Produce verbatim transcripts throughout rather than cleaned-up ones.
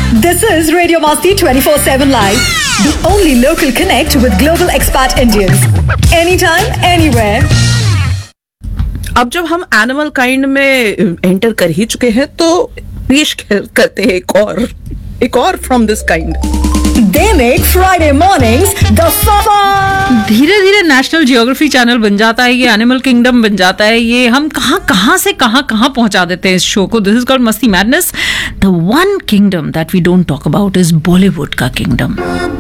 This is Radio Masti twenty-four seven Live, the only local connect with global expat Indians. Anytime, anywhere. अब जब हम animal kind में enter कर ही चुके हैं तो पेश करते हैं एक और एक और from this kind. They make Friday mornings the fun. धीरे धीरे नेशनल जियोग्राफी चैनल बन जाता है ये, एनिमल किंगडम बन जाता है ये. हम कहाँ कहाँ से कहाँ कहाँ पहुंचा देते हैं इस शो को. दिस इज कॉल्ड मस्ती madness. The one kingdom that we don't talk about is Bollywood का किंगडम.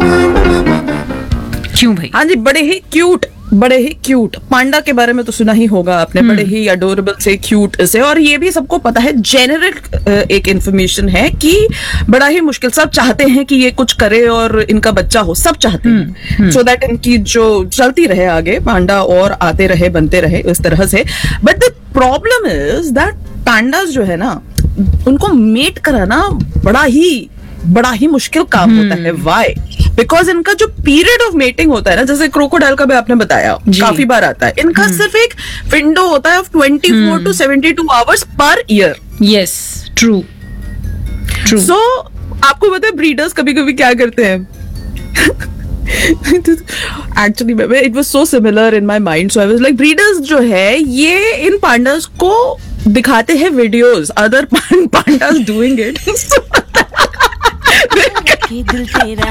क्यों भाई? हाँ जी, बड़े ही क्यूट बड़े ही क्यूट पांडा के बारे में तो सुना ही होगा आपने. बड़े ही अडोरेबल से क्यूट से, और ये भी सबको पता है, जेनरिक एक इंफॉर्मेशन है कि बड़ा ही मुश्किल. सब चाहते हैं कि ये कुछ करे और इनका बच्चा हो, सब चाहते हैं सो दैट इनकी जो चलती रहे आगे पांडा और आते रहे बनते रहे इस तरह से. But the problem is that pandas जो है ना, उनको मेट कराना बड़ा ही बड़ा ही मुश्किल काम होता है. वाई? बिकॉज इनका जो पीरियड ऑफ मेटिंग होता है ना, जैसे क्रोकोडाइल का भी आपने बताया काफी बार आता है, इनका सिर्फ एक विंडो होता है of twenty four to seventy two hours per year. Yes, true true. सो आपको पता है ब्रीडर्स कभी कभी क्या करते हैं? Actually it was so similar in my mind, so I was like, breeders जो है ये इन पांडास को दिखाते हैं videos other pandas doing it. दिल तेरा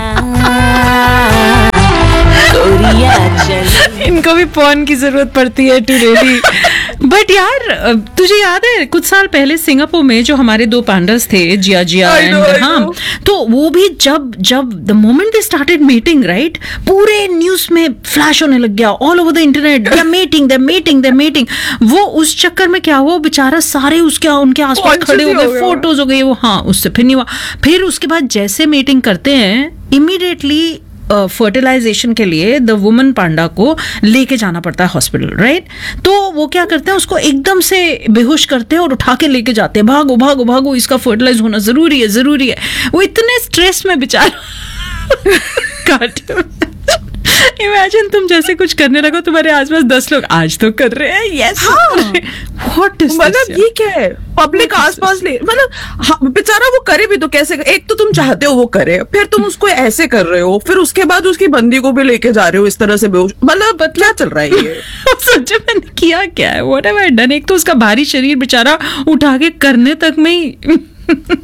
इनको भी पॉन की जरूरत पड़ती है टू रेडी. बट यार तुझे याद है कुछ साल पहले सिंगापुर में जो हमारे दो पांडास थे, जिया जिया एंड हाँ, तो वो भी जब जब the moment they started meeting right, पूरे न्यूज में फ्लैश होने लग गया all over the internet, they meeting they meeting they meeting. वो उस चक्कर में क्या हुआ, बेचारा सारे उसके उनके आसपास खड़े हो गए, फोटोज हो गई वो. हाँ, उससे फिर नहीं हुआ. फिर उसके बाद जैसे मीटिंग करते हैं, इमीडिएटली फर्टिलाइजेशन uh, के लिए द वुमन पांडा को लेके जाना पड़ता है हॉस्पिटल राइट. तो वो क्या करते हैं, उसको एकदम से बेहोश करते हैं और उठा के लेके जाते हैं, भागो भागो भागो, इसका फर्टिलाइज होना जरूरी है जरूरी है. वो इतने स्ट्रेस में बेचारा काट. इमेजिन तुम जैसे कुछ करने लगो, तुम्हारे आसपास दस लोग आज तो कर रहे हैं. यस, व्हाट इज, मतलब ये क्या है, पब्लिक आसपास ले, मतलब बेचारा वो करे भी तो कैसे? एक तो तुम चाहते हो वो करे, फिर तुम उसको ऐसे कर रहे हो, फिर उसके बाद उसकी बंदी को भी लेके जा रहे हो इस तरह से बेहोश. मतलब क्या चल रहा है ये? सच में मैंने किया क्या है? What have I done? एक तो उसका भारी शरीर बेचारा उठा के करने तक में ही